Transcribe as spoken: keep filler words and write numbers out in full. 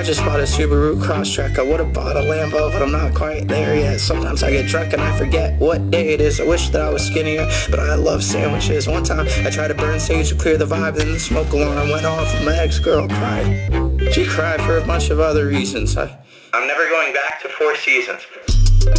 I just bought a Subaru Crosstrek. I would've bought a Lambo, but I'm not quite there yet. Sometimes I get drunk and I forget what day it is. I wish that I was skinnier, but I love sandwiches. One time I tried to burn sage to clear the vibe, then the smoke alarm went off and my ex-girl cried. She cried for a bunch of other reasons. I, I'm never going back to Four Seasons.